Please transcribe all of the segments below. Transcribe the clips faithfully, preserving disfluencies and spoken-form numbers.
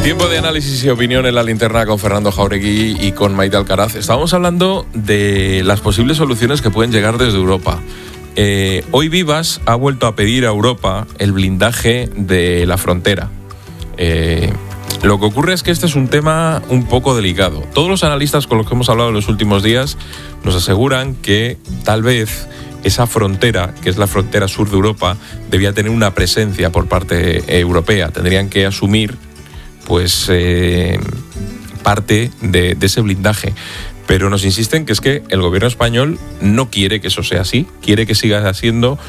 Tiempo de análisis y opinión en la linterna con Fernando Jauregui y con Maite Alcaraz. Estábamos hablando de las posibles soluciones que pueden llegar desde Europa. Eh, hoy Vivas ha vuelto a pedir a Europa el blindaje de la frontera. Eh, lo que ocurre es que este es un tema un poco delicado. Todos los analistas con los que hemos hablado en los últimos días nos aseguran que tal vez esa frontera, que es la frontera sur de Europa, debía tener una presencia por parte europea. Tendrían que asumir pues eh, parte de, de ese blindaje. Pero nos insisten que es que el gobierno español no quiere que eso sea así, quiere que siga siendo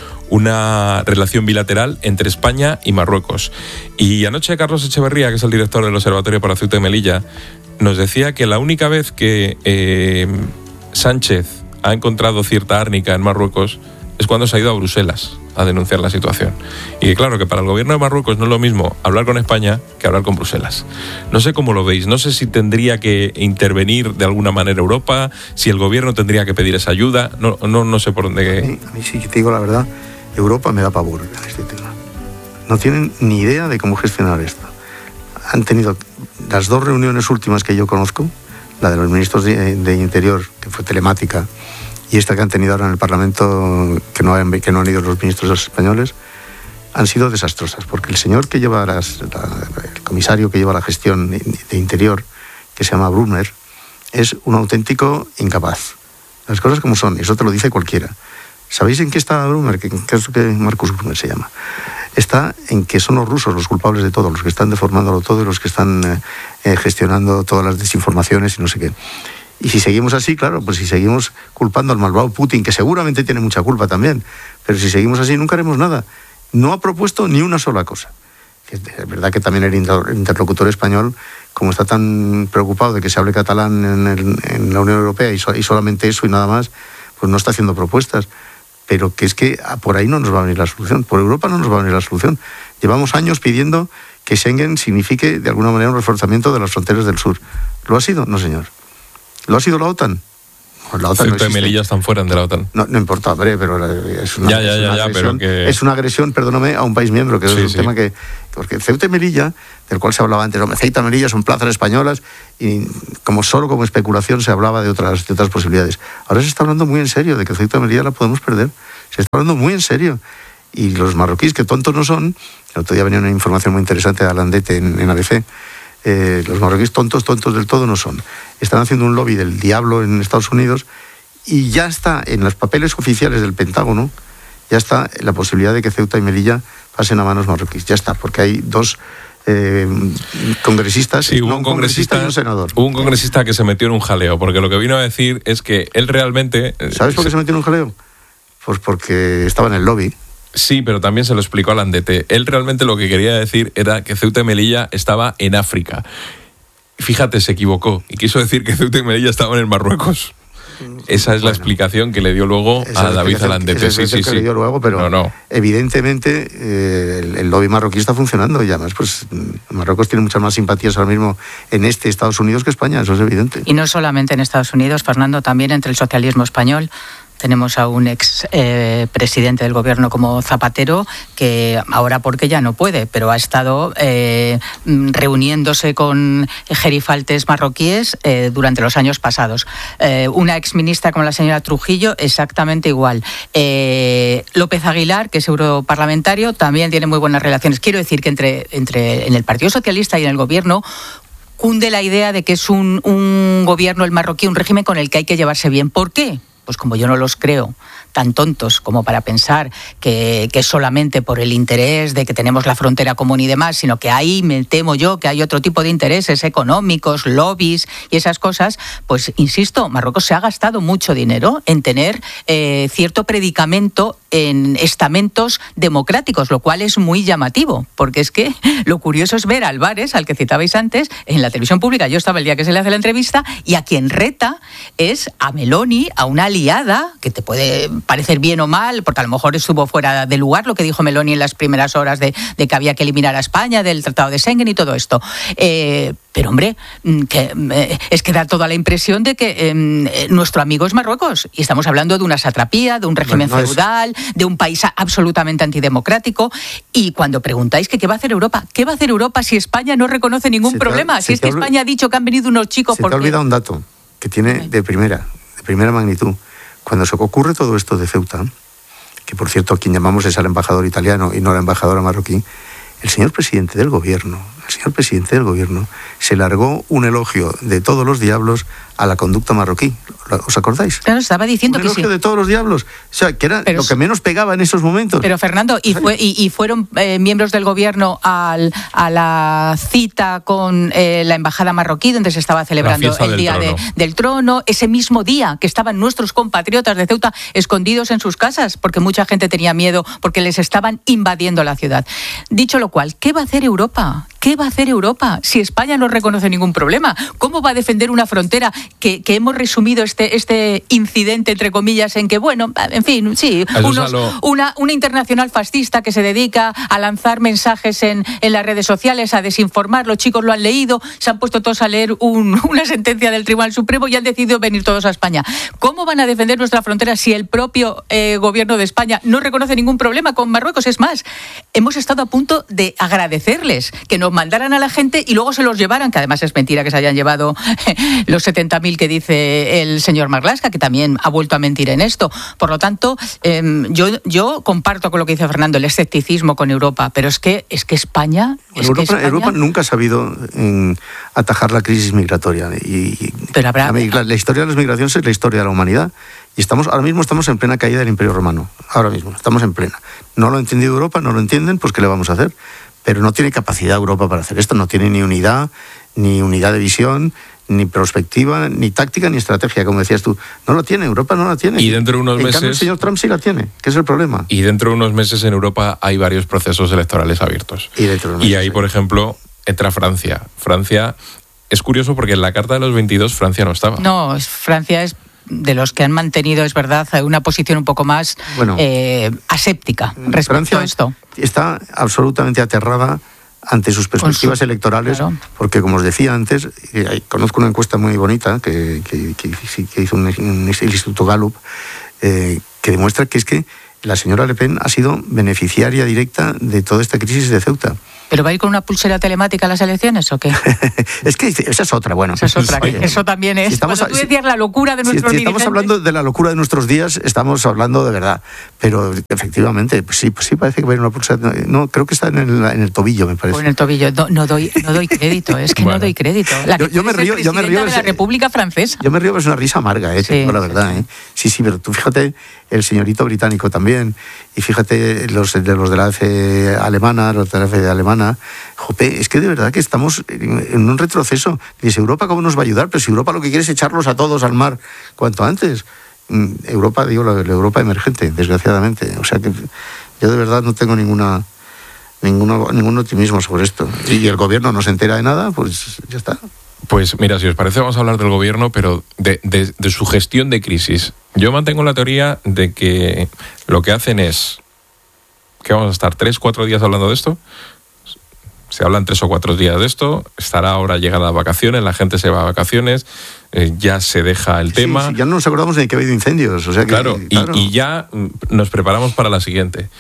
una relación bilateral entre España y Marruecos. Y anoche Carlos Echeverría, que es el director del Observatorio para Ceuta y Melilla, nos decía que la única vez que eh, Sánchez ha encontrado cierta árnica en Marruecos es cuando se ha ido a Bruselas a denunciar la situación. Y que claro, que para el gobierno de Marruecos no es lo mismo hablar con España que hablar con Bruselas. No sé cómo lo veis, no sé si tendría que intervenir de alguna manera Europa, si el gobierno tendría que pedir esa ayuda, no, no, no sé por dónde... A mí, a mí sí, te digo la verdad, Europa me da pavor en este tema. No tienen ni idea de cómo gestionar esto. Han tenido las dos reuniones últimas que yo conozco, la de los ministros de, de Interior, que fue telemática, y esta que han tenido ahora en el Parlamento, que no han, que no han ido los ministros españoles, han sido desastrosas, porque el señor que lleva las, la, el comisario que lleva la gestión de Interior, que se llama Brunner, es un auténtico incapaz. Las cosas como son, eso te lo dice cualquiera. ¿Sabéis en qué está Brunner? ¿Qué, qué es lo que Marcus Brunner se llama? Está en que son los rusos los culpables de todo, los que están deformándolo todo y los que están eh, gestionando todas las desinformaciones y no sé qué. Y si seguimos así, claro, pues si seguimos culpando al malvado Putin, que seguramente tiene mucha culpa también, pero si seguimos así nunca haremos nada. No ha propuesto ni una sola cosa. Es verdad que también el interlocutor español, como está tan preocupado de que se hable catalán en, el, en la Unión Europea y, so, y solamente eso y nada más, pues no está haciendo propuestas. Pero que es que por ahí no nos va a venir la solución. Por Europa no nos va a venir la solución. Llevamos años pidiendo que Schengen signifique de alguna manera un reforzamiento de las fronteras del sur. ¿Lo ha sido? No, señor. ¿Lo ha sido la OTAN? Pues la OTAN Ceuta no y Melilla están fuera de la OTAN. No, no importa, hombre, pero es una, ya, ya, es una ya, agresión, pero que... es una agresión, perdóname, a un país miembro, que sí, es un sí. tema que... Porque Ceuta y Melilla, del cual se hablaba antes, hombre, Ceuta y Melilla son plazas españolas, y como solo como especulación se hablaba de otras, de otras posibilidades. Ahora se está hablando muy en serio de que Ceuta y Melilla la podemos perder. Se está hablando muy en serio. Y los marroquíes, que tontos no son, el otro día venía una información muy interesante de Alandete en, en A B C, Eh, los marroquíes tontos, tontos del todo no son. Están haciendo un lobby del diablo en Estados Unidos y ya está en los papeles oficiales del Pentágono, ya está la posibilidad de que Ceuta y Melilla pasen a manos marroquíes. Ya está, porque hay dos eh, congresistas, sí, hubo no, un congresista, congresista y un senador. Hubo un congresista que se metió en un jaleo, porque lo que vino a decir es que él realmente... ¿Sabes por qué se metió en un jaleo? Pues porque estaba en el lobby. Sí, pero también se lo explicó a Landete. Él realmente lo que quería decir era que Ceuta y Melilla estaba en África. Fíjate, se equivocó y quiso decir que Ceuta y Melilla estaban en Marruecos. Esa es bueno, la explicación que le dio luego a David Alandete. Sí, sí, sí. Que le dio luego, pero no, no. evidentemente eh, el, el lobby marroquí está funcionando y además pues Marruecos tiene muchas más simpatías ahora mismo en este Estados Unidos que España, eso es evidente. Y no solamente en Estados Unidos, Fernando, también entre el socialismo español. Tenemos a un ex eh, presidente del gobierno como Zapatero, que ahora porque ya no puede, pero ha estado eh, reuniéndose con gerifaltes marroquíes eh, durante los años pasados. Eh, una ex ministra como la señora Trujillo, exactamente igual. Eh, López Aguilar, que es europarlamentario, también tiene muy buenas relaciones. Quiero decir que entre, entre en el Partido Socialista y en el gobierno cunde la idea de que es un, un gobierno, el marroquí, un régimen con el que hay que llevarse bien. ¿Por qué? Pues como yo no los creo tan tontos como para pensar que, que es solamente por el interés de que tenemos la frontera común y demás, sino que ahí me temo yo que hay otro tipo de intereses económicos, lobbies y esas cosas, pues insisto, Marruecos se ha gastado mucho dinero en tener eh, cierto predicamento en estamentos democráticos, lo cual es muy llamativo, porque es que lo curioso es ver a Álvarez, al que citabais antes, en la televisión pública. Yo estaba el día que se le hace la entrevista y a quien reta es a Meloni, a una aliada que te puede parecer bien o mal, porque a lo mejor estuvo fuera de lugar lo que dijo Meloni en las primeras horas de, de que había que eliminar a España del Tratado de Schengen y todo esto. Eh, pero hombre, que, eh, es que da toda la impresión de que eh, nuestro amigo es Marruecos, y estamos hablando de una satrapía, de un régimen no, no feudal, es... de un país absolutamente antidemocrático. Y cuando preguntáis que qué va a hacer Europa, ¿qué va a hacer Europa si España no reconoce ningún te, problema? Si es que olv... España ha dicho que han venido unos chicos... Se porque... te ha olvidado un dato que tiene de primera, de primera magnitud. Cuando se ocurre todo esto de Ceuta, que por cierto quien llamamos es al embajador italiano y no a la embajadora marroquí, el señor presidente del gobierno, el señor presidente del gobierno se largó un elogio de todos los diablos a la conducta marroquí. ¿Os acordáis? Claro, estaba diciendo un que sí. Un elogio de todos los diablos. O sea, que era pero, lo que menos pegaba en esos momentos. Pero Fernando, ¿y, fue, y, y fueron eh, miembros del gobierno al, a la cita con eh, la embajada marroquí, donde se estaba celebrando el Día de, del Trono, ese mismo día que estaban nuestros compatriotas de Ceuta escondidos en sus casas, porque mucha gente tenía miedo, porque les estaban invadiendo la ciudad? Dicho lo cual, ¿qué va a hacer Europa? ¿Qué va a hacer Europa si España no reconoce ningún problema? ¿Cómo va a defender una frontera que, que hemos resumido este, este incidente, entre comillas, en que, bueno, en fin, sí, unos, lo... una, una internacional fascista que se dedica a lanzar mensajes en, en las redes sociales, a desinformar? Los chicos lo han leído, se han puesto todos a leer un, una sentencia del Tribunal Supremo y han decidido venir todos a España. ¿Cómo van a defender nuestra frontera si el propio eh, gobierno de España no reconoce ningún problema con Marruecos? Es más, hemos estado a punto de agradecerles que nos mandaran a la gente y luego se los llevaran, que además es mentira que se hayan llevado los setenta mil que dice el señor Marlaska, que también ha vuelto a mentir en esto. Por lo tanto, eh, yo, yo comparto con lo que dice Fernando, el escepticismo con Europa, pero es que, es que España... Es Europa, que España... Europa nunca ha sabido eh, atajar la crisis migratoria. Y, pero habrá... la, la historia de las migraciones es la historia de la humanidad. Y estamos, ahora mismo estamos en plena caída del Imperio Romano. Ahora mismo, estamos en plena. No lo ha entendido Europa, no lo entienden, pues ¿qué le vamos a hacer? Pero no tiene capacidad Europa para hacer esto, no tiene ni unidad, ni unidad de visión, ni perspectiva, ni táctica, ni estrategia, como decías tú. No lo tiene, Europa no la tiene. Y dentro de unos en meses... cambio, el señor Trump sí la tiene, que es el problema. Y dentro de unos meses en Europa hay varios procesos electorales abiertos. Y, dentro de unos y meses, ahí, por ejemplo, entra Francia. Francia, es curioso porque en la Carta de los veintidós Francia no estaba. No, Francia es... de los que han mantenido, es verdad, una posición un poco más bueno, eh, aséptica respecto Francia a esto. Está absolutamente aterrada ante sus perspectivas su, electorales, claro. Porque, como os decía antes, eh, conozco una encuesta muy bonita que, que, que, que hizo un, un, el Instituto Gallup, eh, que demuestra que es que la señora Le Pen ha sido beneficiaria directa de toda esta crisis de Ceuta. ¿Pero va a ir con una pulsera telemática a las elecciones o qué? Es que esa es otra, bueno. Esa es otra, que eso también es. Si estamos, Cuando tú decías la locura de nuestros si, si dirigentes... estamos hablando de la locura de nuestros días, estamos hablando de verdad. Pero efectivamente, pues sí, pues sí parece que va a ir una pulsera... No, creo que está en el, en el tobillo, me parece. O en el tobillo. No, no, doy, no doy crédito, es que bueno. no doy crédito. La yo, yo me río, yo me río de la República Francesa. Yo me río, pero es una risa amarga, eh, sí, la verdad. Sí. Eh. sí, sí, pero tú fíjate, el señorito británico también, y fíjate los de los de la F alemana, los de la F alemana... Es que de verdad que estamos en un retroceso. Dice, ¿Europa cómo nos va a ayudar? Pero si Europa lo que quiere es echarlos a todos al mar cuanto antes. Europa, digo, la, la Europa emergente, desgraciadamente. O sea que yo de verdad no tengo ninguna, ninguna ningún optimismo sobre esto. Y el gobierno no se entera de nada, pues ya está. Pues mira, si os parece vamos a hablar del gobierno, pero de, de, de su gestión de crisis. Yo mantengo la teoría de que lo que hacen es... ¿Qué vamos a estar? ¿Tres, cuatro días hablando de esto? Se hablan tres o cuatro días de esto, estará ahora, llegan las vacaciones, la gente se va a vacaciones, eh, ya se deja el sí, tema. Sí, ya no nos acordamos de que ha habido incendios. O sea que, claro, claro. Y, y ya nos preparamos para la siguiente.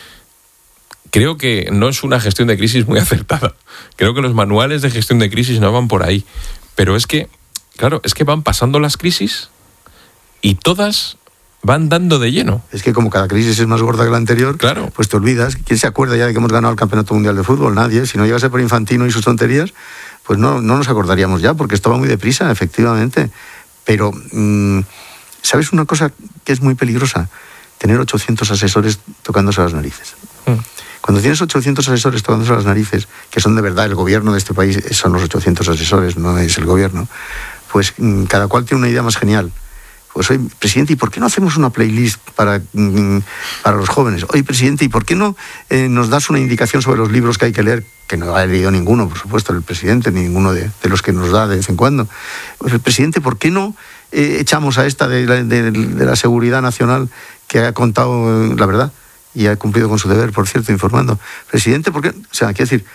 Creo que no es una gestión de crisis muy acertada. Creo que los manuales de gestión de crisis no van por ahí. Pero es que, claro, es que van pasando las crisis y todas... van dando de lleno. Es que como cada crisis es más gorda que la anterior, claro. Pues te olvidas. ¿Quién se acuerda ya de que hemos ganado el Campeonato Mundial de Fútbol? Nadie. Si no llegase por Infantino y sus tonterías, pues no, no nos acordaríamos ya, porque esto va muy deprisa, efectivamente. Pero, mmm, ¿sabes una cosa que es muy peligrosa? Tener ochocientos asesores tocándose las narices. Mm. Cuando tienes ochocientos asesores tocándose las narices, que son de verdad el gobierno de este país, son los ochocientos asesores, no es el gobierno, pues mmm, cada cual tiene una idea más genial. Pues oye, presidente, ¿y por qué no hacemos una playlist para, para los jóvenes? Oye, presidente, ¿y por qué no eh, nos das una indicación sobre los libros que hay que leer? Que no ha leído ninguno, por supuesto, el presidente, ni ninguno de, de los que nos da de vez en cuando. Pues, presidente, ¿por qué no eh, echamos a esta de, de, de la seguridad nacional que ha contado la verdad y ha cumplido con su deber, por cierto, informando. Presidente, ¿por qué? O sea, quiero decir,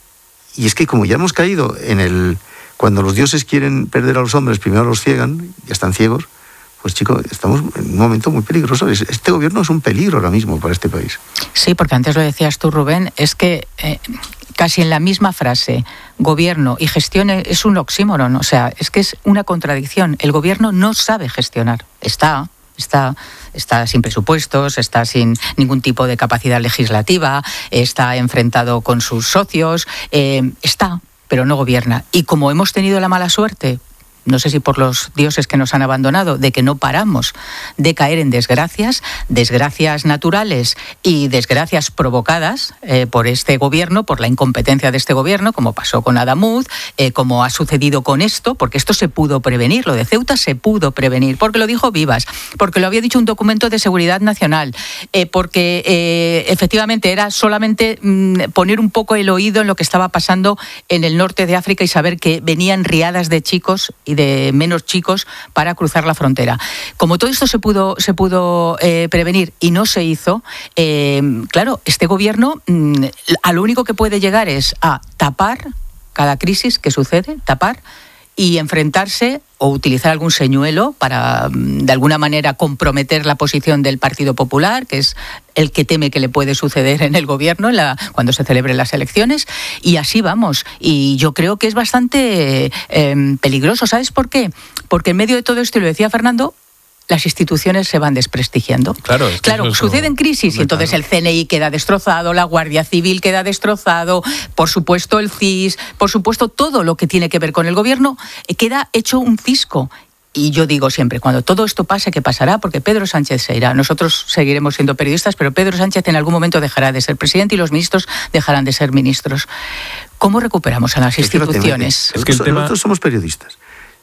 y es que como ya hemos caído en el... Cuando los dioses quieren perder a los hombres, primero los ciegan, ya están ciegos, pues chicos, estamos en un momento muy peligroso. Este gobierno es un peligro ahora mismo para este país. Sí, porque antes lo decías tú, Rubén, es que eh, casi en la misma frase, gobierno y gestión es un oxímoron, o sea, es que es una contradicción. El gobierno no sabe gestionar, está... Está, está sin presupuestos, está sin ningún tipo de capacidad legislativa, está enfrentado con sus socios, eh, está, pero no gobierna. Y como hemos tenido la mala suerte, no sé si por los dioses que nos han abandonado, de que no paramos de caer en desgracias, desgracias naturales y desgracias provocadas eh, por este gobierno, por la incompetencia de este gobierno, como pasó con Adamuz, eh, como ha sucedido con esto, porque esto se pudo prevenir, lo de Ceuta se pudo prevenir, porque lo dijo Vivas, porque lo había dicho un documento de seguridad nacional, eh, porque eh, efectivamente era solamente mm, poner un poco el oído en lo que estaba pasando en el norte de África y saber que venían riadas de chicos y de menos chicos para cruzar la frontera. Como todo esto se pudo, se pudo eh, prevenir y no se hizo, eh, claro, este gobierno mm, a lo único que puede llegar es a tapar cada crisis que sucede, tapar y enfrentarse o utilizar algún señuelo para, de alguna manera, comprometer la posición del Partido Popular, que es el que teme que le puede suceder en el gobierno en la, cuando se celebren las elecciones, y así vamos. Y yo creo que es bastante eh, peligroso. ¿Sabes por qué? Porque en medio de todo esto, y lo decía Fernando, las instituciones se van desprestigiando. Claro, es que claro eso suceden crisis y entonces claro. El C N I queda destrozado, la Guardia Civil queda destrozado, por supuesto el C I S, por supuesto todo lo que tiene que ver con el gobierno queda hecho un cisco. Y yo digo siempre, cuando todo esto pase, ¿qué pasará? Porque Pedro Sánchez se irá. Nosotros seguiremos siendo periodistas, pero Pedro Sánchez en algún momento dejará de ser presidente y los ministros dejarán de ser ministros. ¿Cómo recuperamos a las es instituciones? Que es que el tema... Nosotros somos periodistas.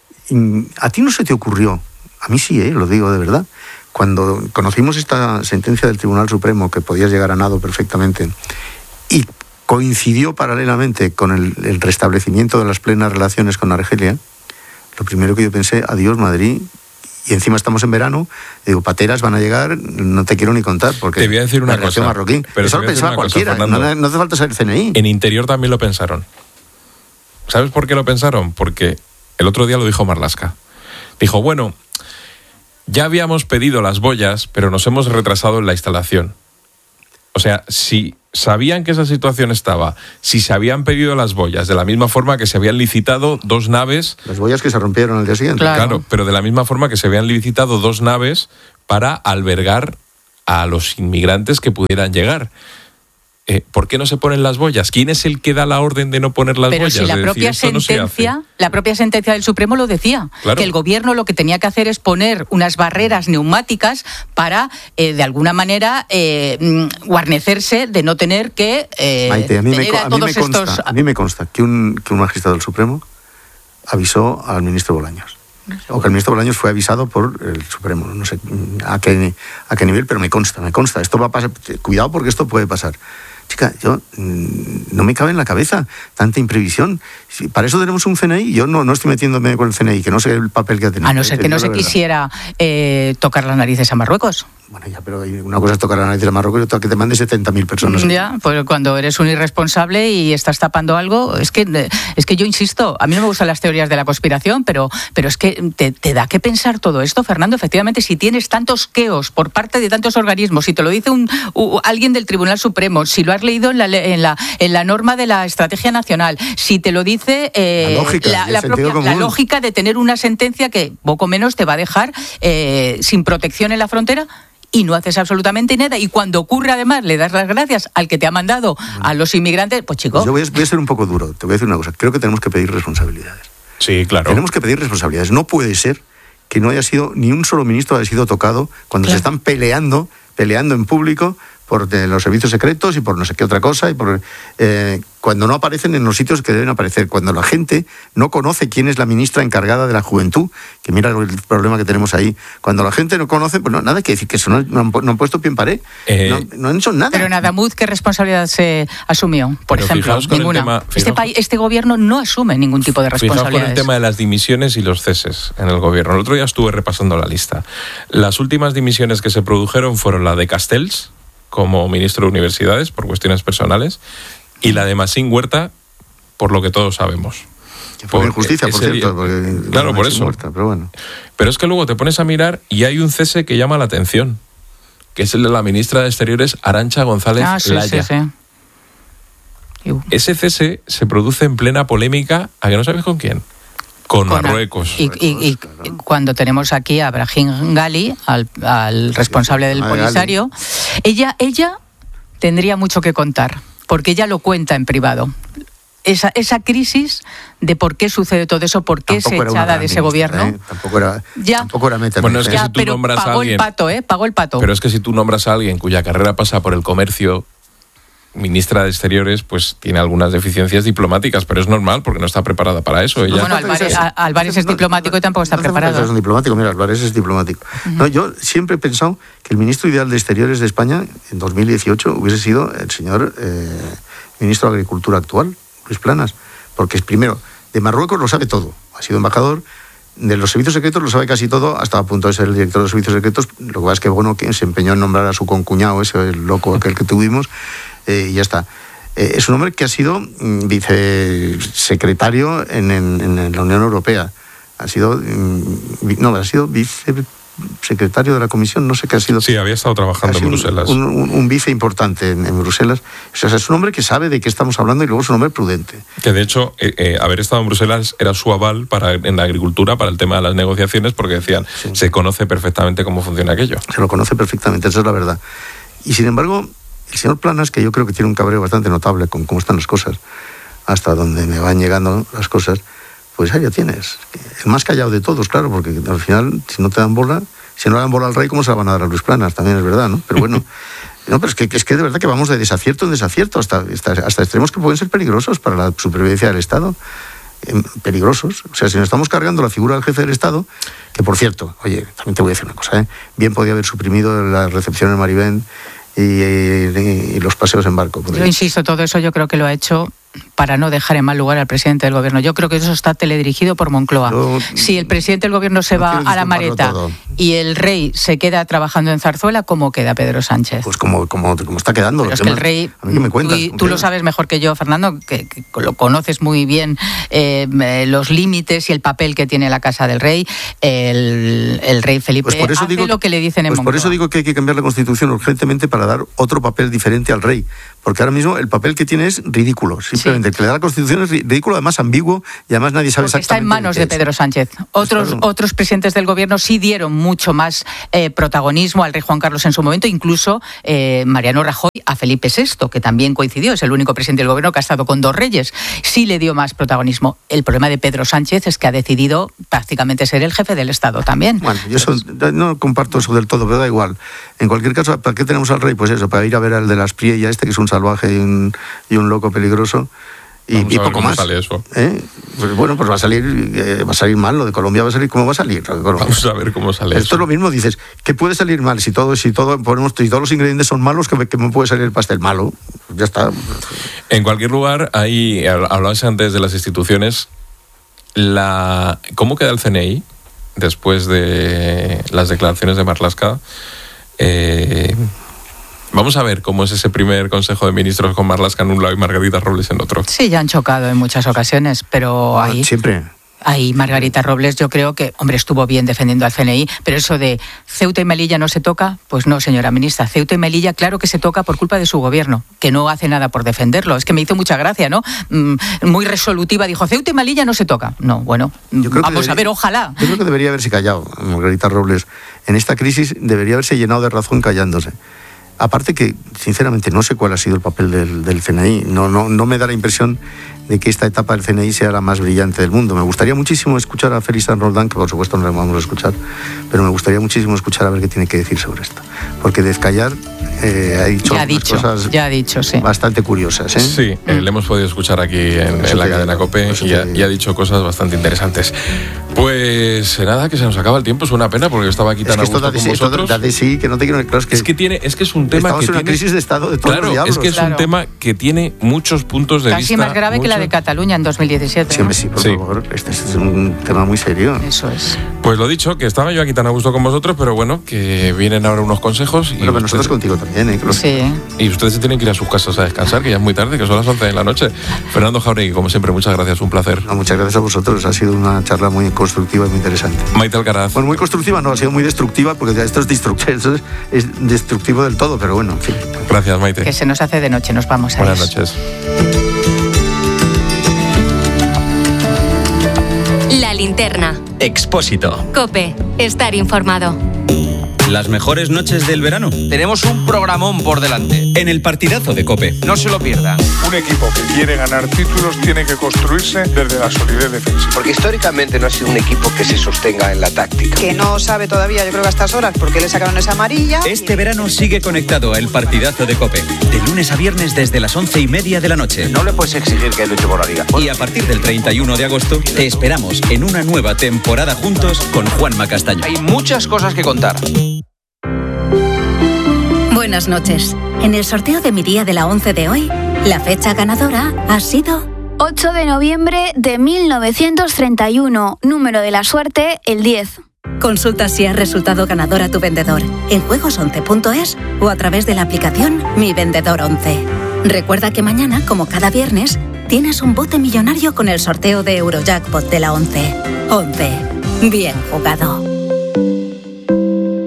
¿A ti no se te ocurrió? A mí sí, ¿eh? Lo digo de verdad. Cuando conocimos esta sentencia del Tribunal Supremo, que podías llegar a nado perfectamente, y coincidió paralelamente con el, el restablecimiento de las plenas relaciones con Argelia, lo primero que yo pensé, adiós Madrid, y encima estamos en verano, digo, pateras van a llegar, no te quiero ni contar, porque te voy a decir una cosa, marroquí. Pero eso lo pensaba cualquiera, cosa, no, no hace falta ser el C N I. En Interior también lo pensaron. ¿Sabes por qué lo pensaron? Porque el otro día lo dijo Marlaska. Dijo, bueno, ya habíamos pedido las boyas, pero nos hemos retrasado en la instalación. O sea, si sabían que esa situación estaba, si se habían pedido las boyas, de la misma forma que se habían licitado dos naves... Las boyas que se rompieron al día siguiente. Claro, claro, pero de la misma forma que se habían licitado dos naves para albergar a los inmigrantes que pudieran llegar. Eh, ¿Por qué no se ponen las boyas? ¿Quién es el que da la orden de no poner las Pero boyas? Pero si la propia decir, sentencia, no la propia sentencia del Supremo lo decía, claro. Que el gobierno lo que tenía que hacer es poner unas barreras neumáticas para, eh, de alguna manera, eh, guarnecerse de no tener que eh, Maite, a mí tener me, a, a todos mí me consta, estos... A mí me consta que un, que un magistrado del Supremo avisó al ministro Bolaños. O que el ministro Bolaños fue avisado por el Supremo, no sé a qué, a qué nivel, pero me consta, me consta. Esto va a pasar, cuidado porque esto puede pasar. Chica, yo no me cabe en la cabeza tanta imprevisión. Para eso tenemos un C N I. Yo no, no estoy metiéndome con el C N I, que no sé el papel que ha tenido. A no ser que no se quisiera eh, tocar las narices a Marruecos. Bueno, ya, pero una cosa es tocar las narices a Marruecos y otra que te mande setenta mil personas. Ya, pues cuando eres un irresponsable y estás tapando algo, es que es que yo insisto, a mí no me gustan las teorías de la conspiración, pero, pero es que te, te da que pensar todo esto, Fernando. Efectivamente, si tienes tantos queos por parte de tantos organismos, si te lo dice un, un alguien del Tribunal Supremo, si lo has leído en la, en la, en la norma de la Estrategia Nacional, si te lo dice eh, la, lógica, la, la, propia, la lógica de tener una sentencia que poco menos te va a dejar eh, sin protección en la frontera, y no haces absolutamente nada, y cuando ocurre además le das las gracias al que te ha mandado a los inmigrantes, pues chico... Pues yo voy a, voy a ser un poco duro, te voy a decir una cosa, creo que tenemos que pedir responsabilidades. Sí, claro. Tenemos que pedir responsabilidades, no puede ser que no haya sido, ni un solo ministro haya sido tocado cuando claro. se están peleando, peleando en público por de los servicios secretos y por no sé qué otra cosa, y por eh, cuando no aparecen en los sitios que deben aparecer, cuando la gente no conoce quién es la ministra encargada de la juventud, que mira el problema que tenemos ahí, cuando la gente no conoce, pues no, nada que decir, que eso no, no, han, no han puesto pie en pared, eh, no, no han hecho nada. Pero en Adamuz, ¿qué responsabilidad se asumió? Por ejemplo, ninguna. Tema, fijaos, este, país, este gobierno no asume ningún tipo de responsabilidades. Fijaos con el tema de las dimisiones y los ceses en el gobierno. El otro día estuve repasando la lista. Las últimas dimisiones que se produjeron fueron la de Castells, como ministro de Universidades, por cuestiones personales, y la de Masín Huerta, por lo que todos sabemos. Que fue injusticia, por cierto. Porque claro, por eso. Muerta, pero, bueno. Pero es que luego te pones a mirar y hay un cese que llama la atención, que es el de la ministra de Exteriores, Arantxa González ah, sí, Laya. Sí, sí. Ese cese se produce en plena polémica, ¿a que no sabes con quién? Con, con Marruecos. Y, y, y cuando tenemos aquí a Brahim Ghali, al, al responsable del Polisario, ella, ella tendría mucho que contar, porque ella lo cuenta en privado. Esa, esa crisis de por qué sucede todo eso, por qué se echada de ese gobierno. ¿eh? Tampoco era, ya. Tampoco era meta. Bueno, es que ya, si tú pero nombras pagó a alguien, el pato, ¿eh? Pagó el pato. Pero es que si tú nombras a alguien cuya carrera pasa por el comercio, ministra de Exteriores, pues tiene algunas deficiencias diplomáticas, pero es normal porque no está preparada para eso. Ella... Bueno, Álvarez, Álvarez es diplomático y tampoco está no, preparado. No es un diplomático, mira, Álvarez es diplomático. Uh-huh. No, yo siempre he pensado que el ministro ideal de Exteriores de España en dos mil dieciocho hubiese sido el señor eh, ministro de Agricultura actual, Luis Planas, porque es primero, de Marruecos lo sabe todo, ha sido embajador, de los servicios secretos lo sabe casi todo, hasta a punto de ser el director de los servicios secretos. Lo que pasa es que, bueno, que se empeñó en nombrar a su concuñado, ese el loco aquel que tuvimos, eh, y ya está. Eh, es un hombre que ha sido mm, vicesecretario en, en, en la Unión Europea. Ha sido, mm, no, ha sido vicesecretario de la Comisión, no sé qué ha sido. Sí, había estado trabajando en Bruselas. Un, un, un vice importante en, en Bruselas. O sea, es un hombre que sabe de qué estamos hablando y luego es un hombre prudente. Que de hecho, eh, eh, haber estado en Bruselas era su aval para, en la agricultura para el tema de las negociaciones, porque decían, sí. se conoce perfectamente cómo funciona aquello. Se lo conoce perfectamente, esa es la verdad. Y sin embargo, el señor Planas, que yo creo que tiene un cabreo bastante notable con cómo están las cosas, hasta donde me van llegando las cosas, pues ahí ya tienes. El más callado de todos, claro, porque al final, si no te dan bola, si no le dan bola al rey, ¿cómo se la van a dar a Luis Planas? También es verdad, ¿no? Pero bueno, no, pero es que, es que de verdad que vamos de desacierto en desacierto, hasta, hasta, hasta extremos que pueden ser peligrosos para la supervivencia del Estado. Eh, peligrosos. O sea, si nos estamos cargando la figura del jefe del Estado, que por cierto, oye, también te voy a decir una cosa, ¿eh? Bien podía haber suprimido la recepción en Maribén y, y, y los paseos en barco. Yo insisto, todo eso yo creo que lo ha hecho para no dejar en mal lugar al presidente del gobierno. Yo creo que eso está teledirigido por Moncloa. Yo, si el presidente del gobierno se no va a la Mareta todo. Y el rey se queda trabajando en Zarzuela, ¿cómo queda Pedro Sánchez? Pues como, como, como está quedando. Pero es que el rey, a mí que me cuentas, tú, tú lo sabes mejor que yo, Fernando, que, que lo conoces muy bien, eh, los límites y el papel que tiene la Casa del Rey. El, el rey Felipe pues por eso hace digo, lo que le dicen en pues Moncloa. Por eso digo que hay que cambiar la Constitución urgentemente para dar otro papel diferente al rey. Porque ahora mismo el papel que tiene es ridículo. Simplemente sí. El que le da la Constitución es ridículo, además ambiguo, y además nadie sabe Porque exactamente. Está en manos de Pedro Sánchez. Otros, claro. otros presidentes del gobierno sí dieron mucho más eh, protagonismo al rey Juan Carlos en su momento, incluso eh, Mariano Rajoy a Felipe sexto, que también coincidió, es el único presidente del gobierno que ha estado con dos reyes. Sí le dio más protagonismo. El problema de Pedro Sánchez es que ha decidido prácticamente ser el jefe del Estado también. Bueno, yo eso, no comparto eso del todo, pero da igual. En cualquier caso, ¿para qué tenemos al rey? Pues eso, para ir a ver al de las Priella, este que es un salvaje y un, y un loco peligroso. Y, y poco más. Sale eso. ¿Eh? Pues bueno, pues va a salir eh, va a salir mal. Lo de Colombia va a salir ¿cómo va a salir? Vamos a ver cómo sale. Esto eso. es lo mismo, dices, ¿qué puede salir mal? Si todo, si todo ponemos, si todos los ingredientes son malos, que, que me puede salir el pastel malo. Ya está. En cualquier lugar, ahí hablabas antes de las instituciones. La ¿Cómo queda el C N I después de las declaraciones de Marlaska? Eh. Vamos a ver cómo es ese primer Consejo de Ministros con Marlaska en un lado y Margarita Robles en otro. Sí, ya han chocado en muchas ocasiones, pero ah, ahí... Siempre. Ahí Margarita Robles yo creo que, hombre, estuvo bien defendiendo al C N I, pero eso de Ceuta y Melilla no se toca, pues no, señora ministra. Ceuta y Melilla claro que se toca por culpa de su gobierno, que no hace nada por defenderlo. Es que me hizo mucha gracia, ¿no? Mm, muy resolutiva, dijo, Ceuta y Melilla no se toca. No, bueno, yo creo vamos debería, a ver, ojalá. Yo creo que debería haberse callado Margarita Robles. En esta crisis debería haberse llenado de razón callándose. Aparte que, sinceramente, no sé cuál ha sido el papel del, del C N I. No, no, no me da la impresión de que esta etapa del C N I sea la más brillante del mundo. Me gustaría muchísimo escuchar a Félix San Roldán, que por supuesto no le vamos a escuchar, pero me gustaría muchísimo escuchar a ver qué tiene que decir sobre esto. Porque descallar eh, ha dicho, ya ha dicho cosas ya ha dicho, sí. bastante curiosas. ¿eh? Sí, eh, le hemos podido escuchar aquí en, en la cadena COPE y ha, y ha dicho cosas bastante interesantes. Pues nada, que se nos acaba el tiempo, es una pena porque yo estaba aquí tan es que a gusto esto con de, vosotros. Esto de sí, que no te quiero... Claro, es, que es que tiene, es que es un tema estamos que en una tiene, crisis de estado de todos claro, los diablos. es que es Claro. un tema que tiene muchos puntos de Casi vista. más grave mucho... que la de Cataluña en dos mil diecisiete. Sí, ¿no? sí, por Sí. favor, este es un tema muy serio. Eso es. Pues lo dicho, que estaba yo aquí tan a gusto con vosotros, pero bueno, que vienen ahora unos consejos. Y Bueno, pero nosotros ustedes, contigo también, ¿eh? Creo. Sí. y ustedes se tienen que ir a sus casas a descansar, que ya es muy tarde, que son las once de la noche. Fernando Jauregui, como siempre, muchas gracias, un placer. No, muchas gracias a vosotros, ha sido una charla muy constructiva y muy interesante. Maite Alcaraz. Bueno, muy constructiva no, ha sido muy destructiva, porque ya esto es destructivo, esto es, es destructivo del todo, pero bueno, en fin. Gracias, Maite. Que se nos hace de noche, nos vamos a Buenas noches. La linterna. Expósito. COPE. Estar informado. Las mejores noches del verano. Tenemos un programón por delante. En el partidazo de COPE. No se lo pierdan. Un equipo que quiere ganar títulos tiene que construirse desde la solidez defensiva. Porque históricamente no ha sido un equipo que se sostenga en la táctica. Que no sabe todavía, yo creo que a estas horas, porque le sacaron esa amarilla. Este verano sigue conectado a el partidazo de COPE. De lunes a viernes desde las once y media de la noche. No le puedes exigir que luche por la liga. Y a partir del treinta y uno de agosto te esperamos en una nueva temporada juntos con Juanma Castaño. Hay muchas cosas que contar. Buenas noches. En el sorteo de mi día de la once de hoy, la fecha ganadora ha sido ocho de noviembre de mil novecientos treinta y uno, número de la suerte, el diez. Consulta si has resultado ganador a tu vendedor en juegos once punto es o a través de la aplicación Mi Vendedor once. Recuerda que mañana, como cada viernes, tienes un bote millonario con el sorteo de Eurojackpot de la once. once. Bien jugado.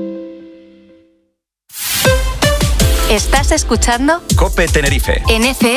¿Estás escuchando? COPE Tenerife. En F